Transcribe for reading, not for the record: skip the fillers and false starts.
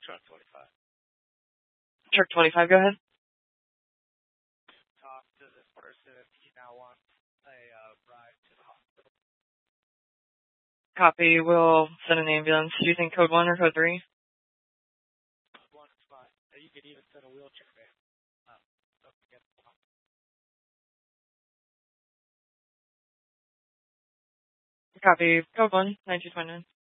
Truck 25. Truck 25, go ahead. Talk to this person if he now wants a ride to the hospital. Copy. We'll send an ambulance. Do you think code 1 or code 3? Code 1 is fine. You could even send a wheelchair van. Don't forget the one. Copy. Code 1, 9229.